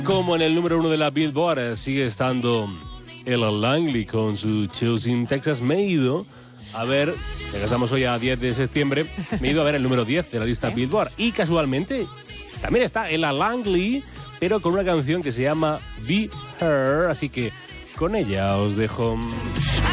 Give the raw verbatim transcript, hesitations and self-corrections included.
Como en el número uno de la Billboard sigue estando Ella Langley con su Chills Texas, me he ido a ver, ya que estamos hoy a diez de septiembre, me he ido a ver el número diez de la lista Billboard. Y casualmente también está Ella Langley, pero con una canción que se llama Be Her, así que con ella os dejo.